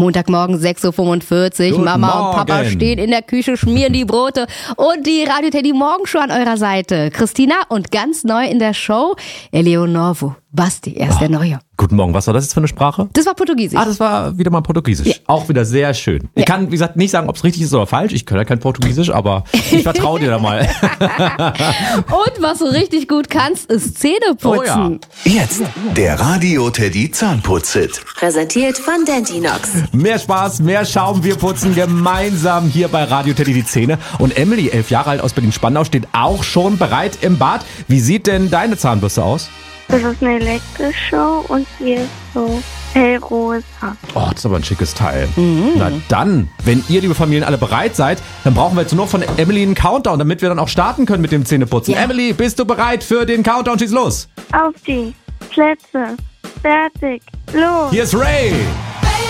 Montagmorgen 6.45 Uhr. Mama und Papa stehen in der Küche, schmieren die Brote und die Radio Teddy Morgenshow an eurer Seite. Christina und ganz neu in der Show, Eleonoro Basti, er ist der Neue. Guten Morgen, was war das jetzt für eine Sprache? Das war Portugiesisch. Das war wieder mal Portugiesisch. Ja. Auch wieder sehr schön. Ich kann, wie gesagt, nicht sagen, ob es richtig ist oder falsch. Ich kann ja kein Portugiesisch, aber ich vertraue dir da mal. Und was du richtig gut kannst, ist Zähneputzen. Oh ja. Jetzt der Radio Teddy Zahnputz-Hit. Präsentiert von Dentinox. Mehr Spaß, mehr Schaum. Wir putzen gemeinsam hier bei Radio Teddy die Zähne. Und Emily, 11 Jahre alt aus Berlin-Spandau, steht auch schon bereit im Bad. Wie sieht denn deine Zahnbürste aus? Das ist eine elektrische und sie ist so hellrosa. Oh, das ist aber ein schickes Teil. Na dann, wenn ihr, liebe Familien, alle bereit seid, dann brauchen wir jetzt nur noch von Emily einen Countdown, damit wir dann auch starten können mit dem Zähneputzen. Ja. Emily, bist du bereit für den Countdown? Schieß los. Auf die Plätze. Fertig. Los. Hier ist Ray.